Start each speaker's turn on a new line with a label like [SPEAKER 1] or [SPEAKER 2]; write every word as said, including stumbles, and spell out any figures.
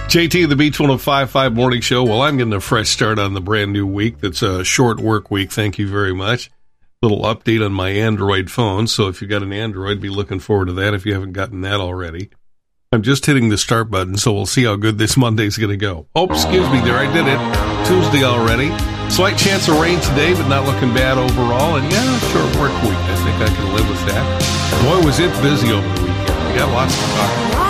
[SPEAKER 1] J T, the Beach one oh five point five Morning Show. Well, I'm getting a fresh start on the brand new week. That's a short work week. Thank you very much. Little update on my Android phone. So if you've got an Android, be looking forward to that if you haven't gotten that already. I'm just hitting the start button, so we'll see how good this Monday's going to go. Oh, excuse me there. I did it. Tuesday already. Slight chance of rain today, but not looking bad overall. And yeah, short work week. I think I can live with that. Boy, was it busy over the weekend. We got lots to talk about.